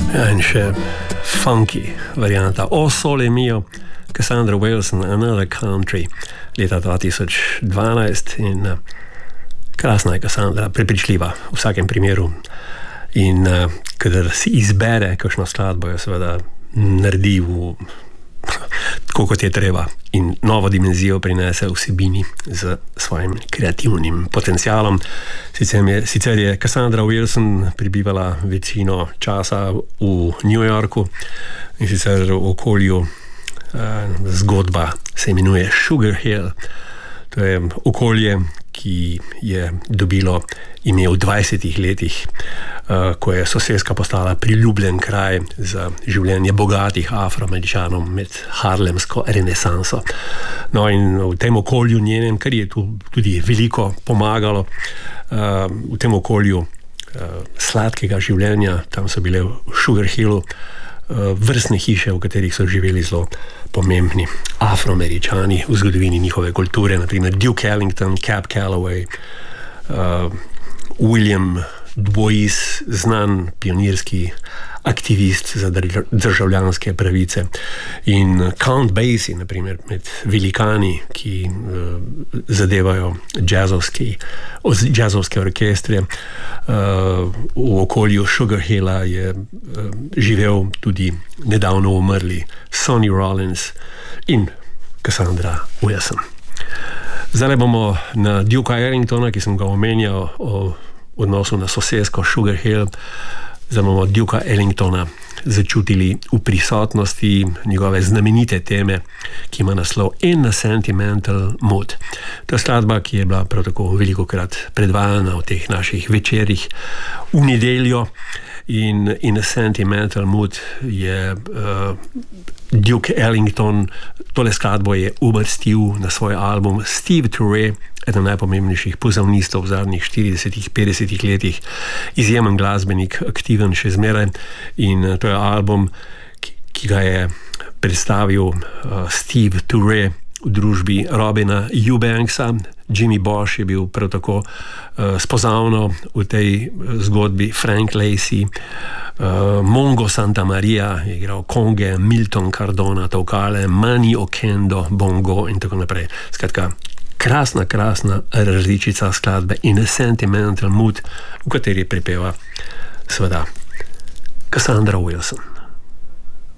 In še funky varianta O Sole Mio, Cassandra Wilson, Another Country, leta 2012 in krasna je Cassandra, prepričljiva v vsakem primeru in kadar si izbere kakšno skladbo, jo seveda naredi tako, kot je treba in novo dimenzijo prinese vsebini z svojim kreativnim potencialom. Sicer je Cassandra Wilson prebivala večino časa v New Yorku in sicer v okolju, zgodba se imenuje Sugar Hill. To je okolje, ki je dobilo ime v 20 letih, ko je soseska postala priljubljen kraj za življenje bogatih Afroameričanov med harlemsko renesanso. No in v tem okolju njenem, kar je tudi veliko pomagalo, v tem okolju sladkega življenja, tam so bile v Sugar Hillu vrstne hiše, v katerih so živeli zelo pomembni Afroameričani v zgodovini njihove kulture, naprimer Duke Ellington, Cab Calloway, William Du Bois, znan pionirski aktivist za državljanske pravice, in Count Basie, naprimer, med velikani, ki zadevajo jazzovske orkestre. V okolju Sugar Hilla je živel tudi nedavno umrli Sonny Rollins in Cassandra Wilson. Zdaj bomo na Dukea Ellingtona, ki sem ga omenjal o odnosu na sosesko Sugar Hill, zdaj bomo Dukea Ellingtona začutili v prisotnosti njegove znamenite teme, ki ima naslov In a Sentimental Mood. To je skladba, ki je bila prav tako velikokrat predvajana v teh naših večerih v nedeljo, in In a Sentimental Mood je Duke Ellington, tole skladbo je uvrstil na svoj album Steve Turre, eden najpomembnejših pozavnistov v zadnjih 40-50 letih, izjemen glasbenik, aktiven še zmeraj, in to je album, ki ga je predstavil Steve Turre v družbi Robina Eubanksa. Jimmy Bosch je bil prav tako spozavno v tej zgodbi, Frank Lacy, Mongo Santa Maria je igral konge, Milton Cardona tolkale, Manny Okendo bongo in tako naprej. Skratka, krasna različica skladbe In a Sentimental Mood, v kateri pripeva seveda Cassandra Wilson.